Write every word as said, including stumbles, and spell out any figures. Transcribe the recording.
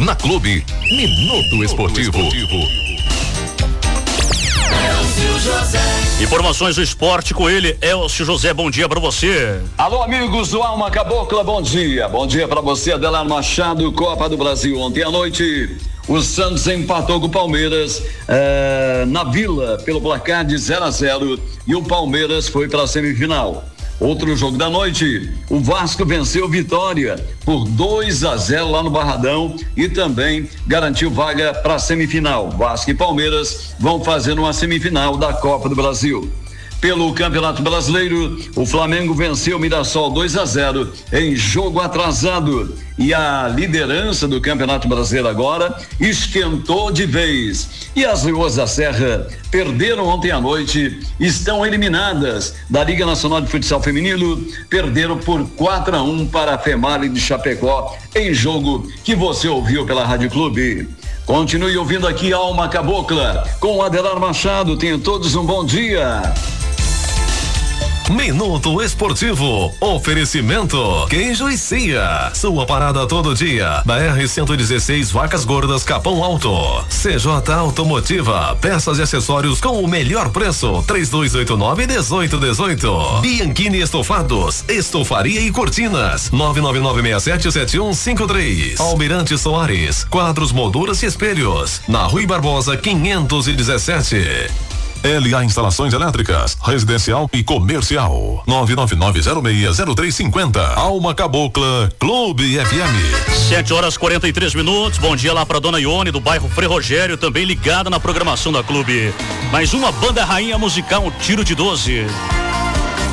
Na Clube, Minuto Esportivo. Informações do esporte com ele, Elcio José, bom dia pra você. Alô, amigos do Alma Cabocla, bom dia. Bom dia pra você, Adelar Machado, Copa do Brasil. Ontem à noite, o Santos empatou com o Palmeiras eh, na Vila pelo placar de zero a zero e o Palmeiras foi pra semifinal. Outro jogo da noite, o Vasco venceu Vitória por dois a zero lá no Barradão e também garantiu vaga para a semifinal. Vasco e Palmeiras vão fazer uma semifinal da Copa do Brasil. Pelo Campeonato Brasileiro, o Flamengo venceu o Mirassol dois a zero em jogo atrasado e a liderança do Campeonato Brasileiro agora esquentou de vez. E as Leoas da Serra perderam ontem à noite, estão eliminadas da Liga Nacional de Futsal Feminino, perderam por quatro a um para a Female de Chapecó em jogo que você ouviu pela Rádio Clube. Continue ouvindo aqui Alma Cabocla com o Adelar Machado. Tenham todos um bom dia. Minuto Esportivo, oferecimento Queijo e Cia, sua parada todo dia, da R cento e dezesseis Vacas Gordas Capão Alto. C J Automotiva, peças e acessórios com o melhor preço, três dois oito nove, dezoito dezoito. Bianchini Estofados, estofaria e cortinas, nove nove nove seis sete sete um cinco três. Almirante Soares, quadros, molduras e espelhos, na Rui Barbosa quinhentos e dezessete. L A Instalações Elétricas, Residencial e Comercial. nove nove nove zero seis zero três cinco zero. Alma Cabocla, Clube F M. sete horas e quarenta e três minutos. Bom dia lá pra dona Ione do bairro Frei Rogério, também ligada na programação da Clube. Mais uma banda rainha musical, um tiro de doze.